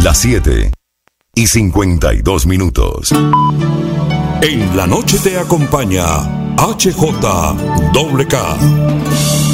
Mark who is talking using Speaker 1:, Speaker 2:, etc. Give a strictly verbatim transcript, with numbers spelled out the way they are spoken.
Speaker 1: Las siete y cincuenta y dos minutos.
Speaker 2: En la noche te acompaña H J K.